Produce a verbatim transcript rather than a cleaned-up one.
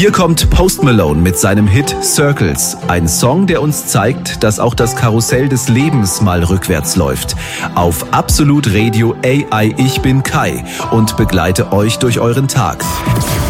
Hier kommt Post Malone mit seinem Hit Circles. Ein Song, der uns zeigt, dass auch das Karussell des Lebens mal rückwärts läuft. Auf Absolut Radio A I, ich bin Kai und begleite euch durch euren Tag.